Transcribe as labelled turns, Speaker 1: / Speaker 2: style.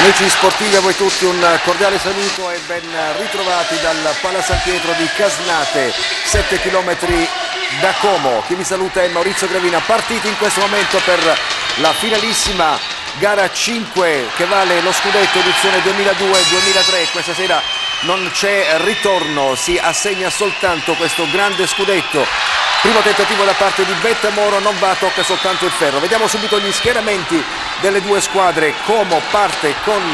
Speaker 1: Amici sportivi, a voi tutti un cordiale saluto e ben ritrovati dal Pala San Pietro di Casnate, 7 km da Como. Chi vi saluta è Maurizio Gravina, partiti in questo momento per la finalissima gara 5 che vale lo scudetto edizione 2002-2003. Questa sera non c'è ritorno, si assegna soltanto questo grande scudetto. Primo tentativo da parte di Betta Moro, non va, tocca soltanto il ferro. Vediamo subito gli schieramenti delle due squadre. Como parte con